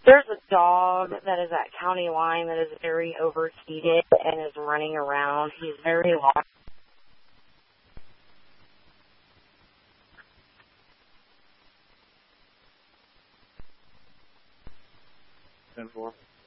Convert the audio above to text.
There's a dog that is at County Line that is very overheated and is running around. He's very lost. 10-4.